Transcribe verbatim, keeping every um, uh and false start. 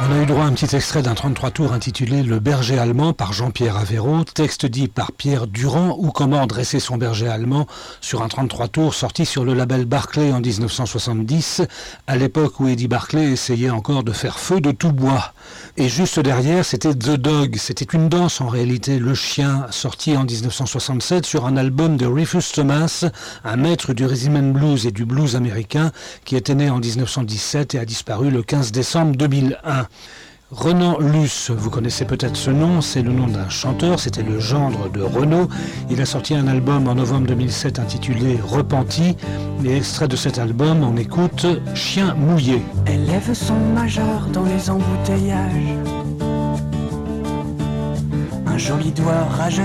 On a eu droit à un petit extrait d'un trente-trois tours intitulé Le berger allemand par Jean-Pierre Aveyraud, texte dit par Pierre Durand, ou comment dresser son berger allemand sur un trente-trois tours sorti sur le label Barclay en dix-neuf cent soixante-dix, à l'époque où Eddie Barclay essayait encore de faire feu de tout bois. Et juste derrière, c'était The Dog, c'était une danse en réalité, Le Chien, sorti en dix-neuf cent soixante-sept sur un album de Rufus Thomas, un maître du rhythm and blues et du blues américain qui était né en dix-neuf cent dix-sept et a disparu le quinze décembre deux mille un. Renan Luce, vous connaissez peut-être ce nom, c'est le nom d'un chanteur, c'était le gendre de Renaud. Il a sorti un album en novembre deux mille sept intitulé Repenti. Et extrait de cet album, on écoute Chien mouillé. Elle lève son majeur dans les embouteillages, un joli doigt rageur